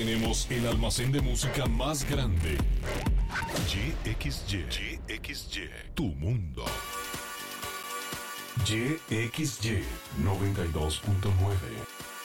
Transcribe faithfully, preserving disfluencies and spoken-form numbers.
tenemos el almacén de música más grande. Y X Y. Y X Y. Tu mundo. Y X Y noventa y dos punto nueve.